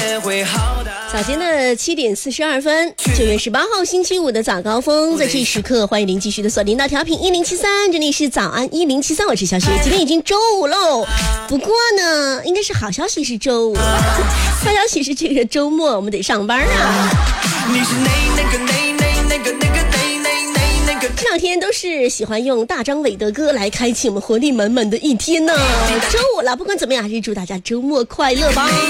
早间的7点42分，9月18号星期五的早高峰，在这时刻，欢迎您继续的锁定到调频1073，这里是早安1073，我是小雪。今天已经周五喽，不过呢，应该是好消息是周五，坏消息是这个周末我们得上班啊。这两天都是喜欢用大张伟的歌来开启我们活力满满的一天呢。周五了，不管怎么样，还是祝大家周末快乐吧。